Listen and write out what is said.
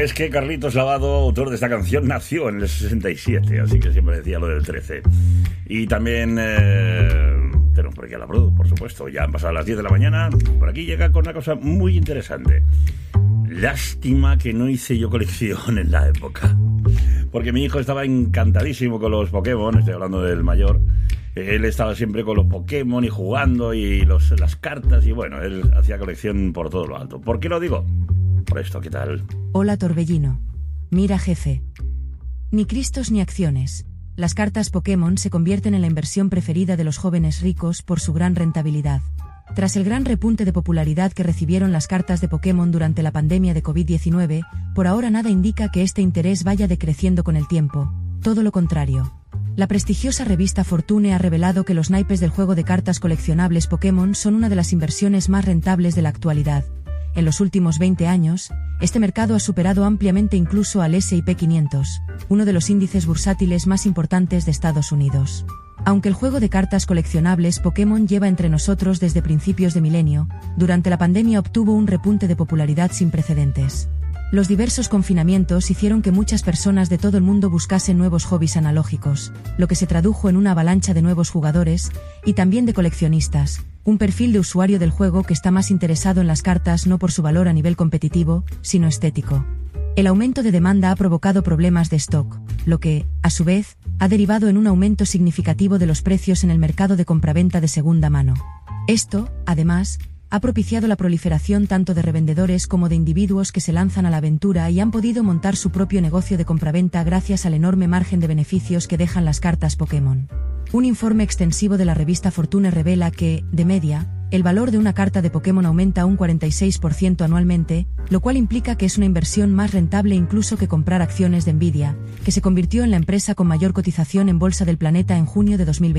Es que Carlitos Lavado, autor de esta canción, nació en el 67, así que siempre decía lo del 13. Y también tenemos por aquí a la Produ, por supuesto. Ya han pasado las 10 de la mañana. Por aquí llega con una cosa muy interesante. Lástima que no hice yo colección en la época, porque mi hijo estaba encantadísimo con los Pokémon. Estoy hablando del mayor. Él estaba siempre con los Pokémon y jugando y las cartas, y bueno, él hacía colección por todo lo alto. ¿Por qué lo digo? Por esto, ¿qué tal? Hola Torbellino. Mira jefe. Ni Cristos ni acciones. Las cartas Pokémon se convierten en la inversión preferida de los jóvenes ricos por su gran rentabilidad. Tras el gran repunte de popularidad que recibieron las cartas de Pokémon durante la pandemia de COVID-19, por ahora nada indica que este interés vaya decreciendo con el tiempo. Todo lo contrario. La prestigiosa revista Fortune ha revelado que los naipes del juego de cartas coleccionables Pokémon son una de las inversiones más rentables de la actualidad. En los últimos 20 años, este mercado ha superado ampliamente incluso al S&P 500, uno de los índices bursátiles más importantes de Estados Unidos. Aunque el juego de cartas coleccionables Pokémon lleva entre nosotros desde principios de milenio, durante la pandemia obtuvo un repunte de popularidad sin precedentes. Los diversos confinamientos hicieron que muchas personas de todo el mundo buscasen nuevos hobbies analógicos, lo que se tradujo en una avalancha de nuevos jugadores, y también de coleccionistas, un perfil de usuario del juego que está más interesado en las cartas no por su valor a nivel competitivo, sino estético. El aumento de demanda ha provocado problemas de stock, lo que, a su vez, ha derivado en un aumento significativo de los precios en el mercado de compraventa de segunda mano. Esto, además, ha propiciado la proliferación tanto de revendedores como de individuos que se lanzan a la aventura y han podido montar su propio negocio de compraventa gracias al enorme margen de beneficios que dejan las cartas Pokémon. Un informe extensivo de la revista Fortune revela que, de media, el valor de una carta de Pokémon aumenta un 46% anualmente, lo cual implica que es una inversión más rentable incluso que comprar acciones de Nvidia, que se convirtió en la empresa con mayor cotización en bolsa del planeta en junio de 2020.